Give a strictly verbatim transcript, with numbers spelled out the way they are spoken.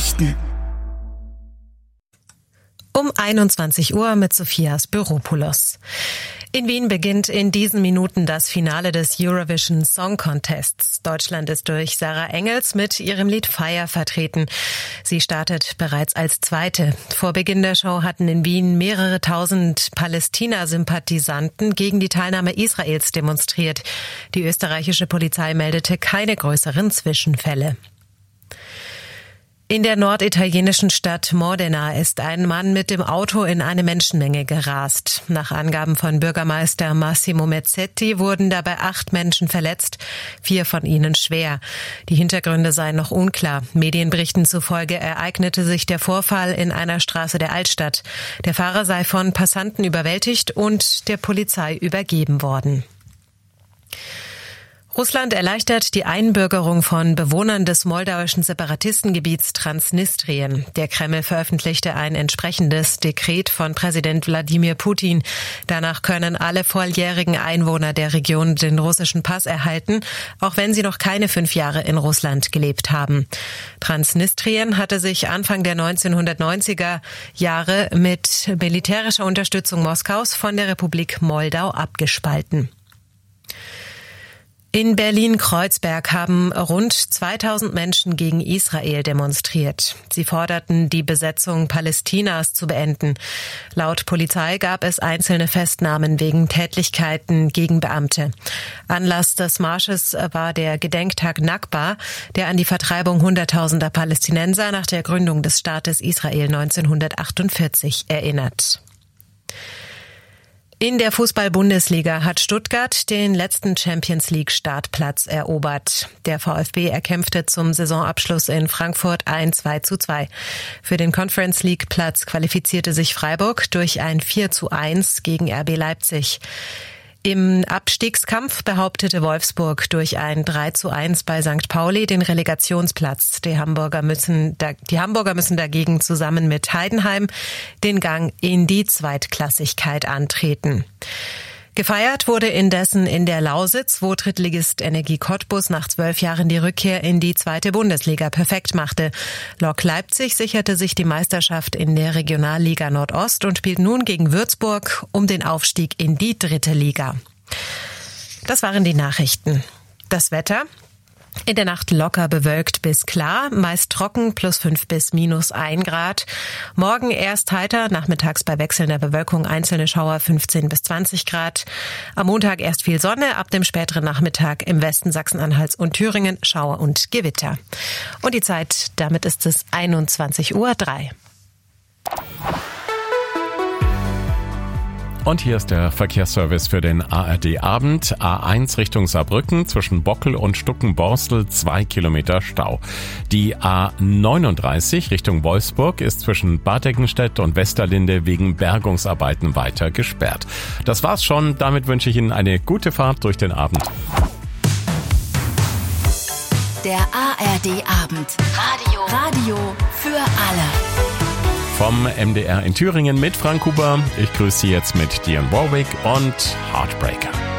Nachrichten. Um einundzwanzig Uhr mit Sophias Büropoulos. In Wien beginnt in diesen Minuten das Finale des Eurovision Song Contests. Deutschland ist durch Sarah Engels mit ihrem Lied Fire vertreten. Sie startet bereits als Zweite. Vor Beginn der Show hatten in Wien mehrere tausend Palästina-Sympathisanten gegen die Teilnahme Israels demonstriert. Die österreichische Polizei meldete keine größeren Zwischenfälle. In der norditalienischen Stadt Modena ist ein Mann mit dem Auto in eine Menschenmenge gerast. Nach Angaben von Bürgermeister Massimo Mezzetti wurden dabei acht Menschen verletzt, vier von ihnen schwer. Die Hintergründe seien noch unklar. Medienberichten zufolge ereignete sich der Vorfall in einer Straße der Altstadt. Der Fahrer sei von Passanten überwältigt und der Polizei übergeben worden. Russland erleichtert die Einbürgerung von Bewohnern des moldauischen Separatistengebiets Transnistrien. Der Kreml veröffentlichte ein entsprechendes Dekret von Präsident Wladimir Putin. Danach können alle volljährigen Einwohner der Region den russischen Pass erhalten, auch wenn sie noch keine fünf Jahre in Russland gelebt haben. Transnistrien hatte sich Anfang der neunzehnhundertneunziger Jahre mit militärischer Unterstützung Moskaus von der Republik Moldau abgespalten. In Berlin-Kreuzberg haben rund zweitausend Menschen gegen Israel demonstriert. Sie forderten, die Besetzung Palästinas zu beenden. Laut Polizei gab es einzelne Festnahmen wegen Tätlichkeiten gegen Beamte. Anlass des Marsches war der Gedenktag Nakba, der an die Vertreibung hunderttausender Palästinenser nach der Gründung des Staates Israel neunzehnhundertachtundvierzig erinnert. In der Fußball-Bundesliga hat Stuttgart den letzten Champions-League-Startplatz erobert. Der VfB erkämpfte zum Saisonabschluss in Frankfurt ein zwei zu zwei. Für den Conference-League-Platz qualifizierte sich Freiburg durch ein vier zu eins gegen R B Leipzig. Im Abstiegskampf behauptete Wolfsburg durch ein drei zu eins bei Sankt Pauli den Relegationsplatz. Die Hamburger müssen, die Hamburger müssen dagegen zusammen mit Heidenheim den Gang in die Zweitklassigkeit antreten. Gefeiert wurde indessen in der Lausitz, wo Drittligist Energie Cottbus nach zwölf Jahren die Rückkehr in die zweite Bundesliga perfekt machte. Lok Leipzig sicherte sich die Meisterschaft in der Regionalliga Nordost und spielt nun gegen Würzburg um den Aufstieg in die dritte Liga. Das waren die Nachrichten. Das Wetter: in der Nacht locker bewölkt bis klar, meist trocken, plus fünf bis minus ein Grad. Morgen erst heiter, nachmittags bei wechselnder Bewölkung einzelne Schauer fünfzehn bis zwanzig Grad. Am Montag erst viel Sonne, ab dem späteren Nachmittag im Westen Sachsen-Anhalts und Thüringen Schauer und Gewitter. Und die Zeit, damit ist es einundzwanzig Uhr drei. Und hier ist der Verkehrsservice für den A R D-Abend. A eins Richtung Saarbrücken zwischen Bockel und Stuckenborstel zwei Kilometer Stau. Die A neununddreißig Richtung Wolfsburg ist zwischen Bad Eckenstedt und Westerlinde wegen Bergungsarbeiten weiter gesperrt. Das war's schon. Damit wünsche ich Ihnen eine gute Fahrt durch den Abend. Der A R D-Abend. Radio. Radio für alle. Vom M D R in Thüringen mit Frank Huber. Ich grüße Sie jetzt mit Dionne Warwick und Heartbreaker.